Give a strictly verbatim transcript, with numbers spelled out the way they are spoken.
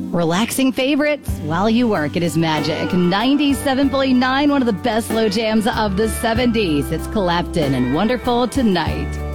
Relaxing favorites while you work. It is Magic ninety-seven point nine, one of the best slow jams of the seventies. It's Clapton and Wonderful Tonight.